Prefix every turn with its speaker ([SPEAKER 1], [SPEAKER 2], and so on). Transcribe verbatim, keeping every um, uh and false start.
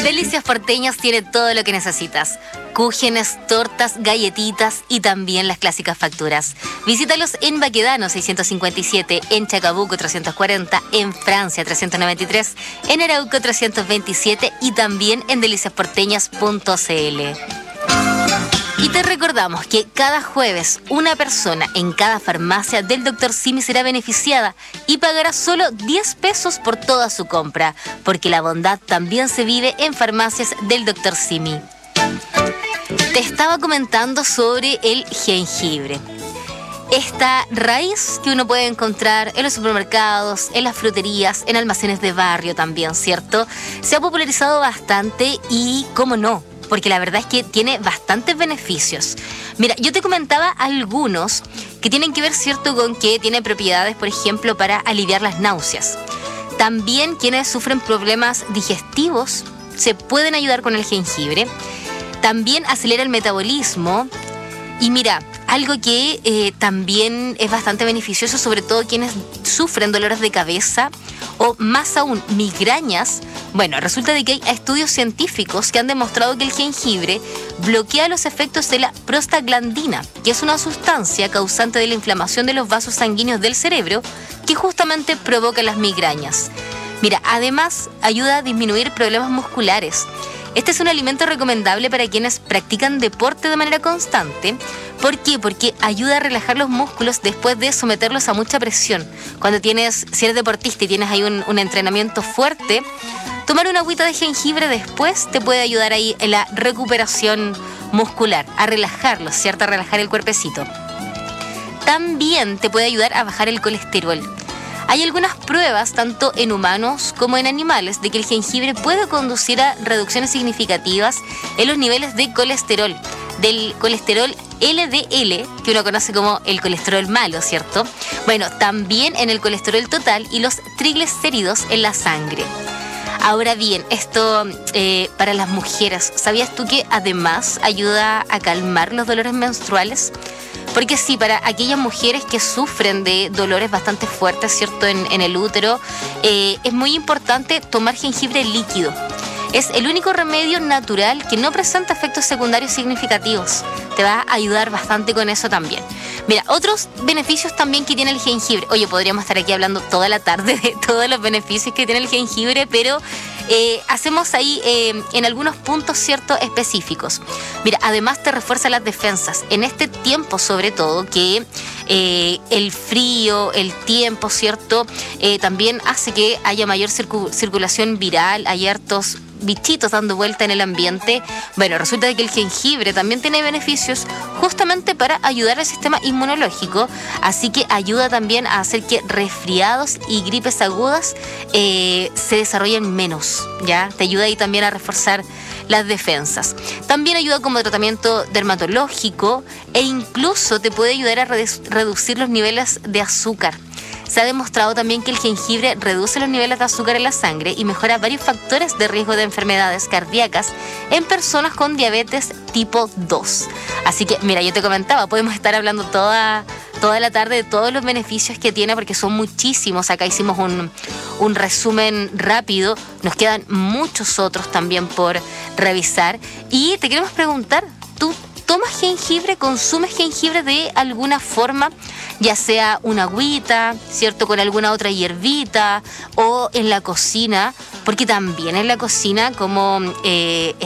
[SPEAKER 1] Delicias Porteñas tiene todo lo que necesitas. Cúgenes, tortas, galletitas y también las clásicas facturas. Visítalos en Baquedano seiscientos cincuenta y siete, en Chacabuco trescientos cuarenta, en Francia trescientos noventa y tres, en Arauco trescientos veintisiete y también en delicias porteñas punto c l. Y te recordamos que cada jueves una persona en cada farmacia del doctor Simi será beneficiada y pagará solo diez pesos por toda su compra, porque la bondad también se vive en farmacias del doctor Simi. Te estaba comentando sobre el jengibre. Esta raíz que uno puede encontrar en los supermercados, en las fruterías, en almacenes de barrio también, ¿cierto? Se ha popularizado bastante y, ¿cómo no?, porque la verdad es que tiene bastantes beneficios. Mira, yo te comentaba algunos que tienen que ver, ¿cierto?, con que tiene propiedades, por ejemplo, para aliviar las náuseas. También quienes sufren problemas digestivos se pueden ayudar con el jengibre. También acelera el metabolismo. Y mira, algo que eh, también es bastante beneficioso, sobre todo quienes sufren dolores de cabeza o más aún migrañas. Bueno, resulta de que hay estudios científicos que han demostrado que el jengibre bloquea los efectos de la prostaglandina, que es una sustancia causante de la inflamación de los vasos sanguíneos del cerebro que justamente provoca las migrañas. Mira, además ayuda a disminuir problemas musculares. Este es un alimento recomendable para quienes practican deporte de manera constante. ¿Por qué? Porque ayuda a relajar los músculos después de someterlos a mucha presión. Cuando tienes, si eres deportista y tienes ahí un, un entrenamiento fuerte, tomar una agüita de jengibre después te puede ayudar ahí en la recuperación muscular, a relajarlos, ¿cierto? A relajar el cuerpecito. También te puede ayudar a bajar el colesterol. Hay algunas pruebas, tanto en humanos como en animales, de que el jengibre puede conducir a reducciones significativas en los niveles de colesterol, del colesterol L D L, que uno conoce como el colesterol malo, ¿cierto? Bueno, también en el colesterol total y los triglicéridos en la sangre. Ahora bien, esto eh, para las mujeres, ¿sabías tú que además ayuda a calmar los dolores menstruales? Porque sí, para aquellas mujeres que sufren de dolores bastante fuertes, ¿cierto?, en, en el útero, eh, es muy importante tomar jengibre líquido. Es el único remedio natural que no presenta efectos secundarios significativos. Te va a ayudar bastante con eso también. Mira, otros beneficios también que tiene el jengibre. Oye, podríamos estar aquí hablando toda la tarde de todos los beneficios que tiene el jengibre, pero eh, hacemos ahí eh, en algunos puntos, ¿cierto?, específicos. Mira, además te refuerza las defensas. En este tiempo, sobre todo, que eh, el frío, el tiempo, ¿cierto?, eh, también hace que haya mayor circu- circulación viral, hay hartos bichitos dando vuelta en el ambiente. Bueno, resulta de que el jengibre también tiene beneficios justamente para ayudar al sistema inmunológico, así que ayuda también a hacer que resfriados y gripes agudas eh, se desarrollen menos, ¿ya? Te ayuda ahí también a reforzar las defensas. También ayuda como tratamiento dermatológico e incluso te puede ayudar a redu- reducir los niveles de azúcar. Se ha demostrado también que el jengibre reduce los niveles de azúcar en la sangre y mejora varios factores de riesgo de enfermedades cardíacas en personas con diabetes tipo dos. Así que, mira, yo te comentaba, podemos estar hablando toda, toda la tarde de todos los beneficios que tiene, porque son muchísimos. Acá hicimos un, un resumen rápido. Nos quedan muchos otros también por revisar. Y te queremos preguntar, ¿tú tomas jengibre, consumes jengibre de alguna forma? Ya sea una agüita, ¿cierto?, con alguna otra hierbita, o en la cocina, porque también en la cocina, como eh,